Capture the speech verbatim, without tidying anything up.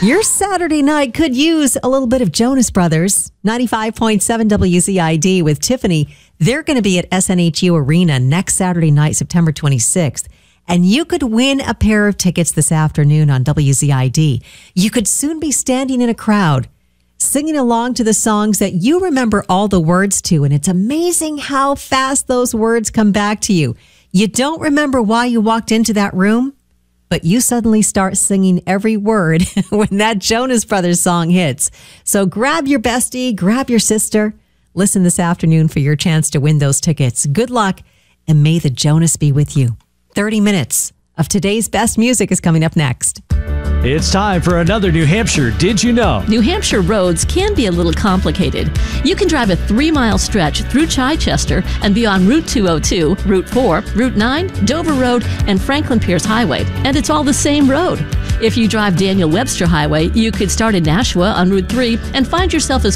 Your Saturday night could use a little bit of Jonas Brothers. ninety-five point seven W Z I D with Tiffany. They're going to be at S N H U Arena next Saturday night, September twenty-sixth. And you could win a pair of tickets this afternoon on W Z I D. You could soon be standing in a crowd, singing along to the songs that you remember all the words to. And it's amazing how fast those words come back to you. You don't remember why you walked into that room, but you suddenly start singing every word when that Jonas Brothers song hits. So grab your bestie, grab your sister. Listen this afternoon for your chance to win those tickets. Good luck, and may the Jonas be with you. thirty minutes of today's best music is coming up next. It's time for another New Hampshire Did You Know? New Hampshire roads can be a little complicated. You can drive a three-mile stretch through Chichester and be on Route two oh two, Route four, Route nine, Dover Road, and Franklin Pierce Highway, and it's all the same road. If you drive Daniel Webster Highway, you could start in Nashua on Route three and find yourself as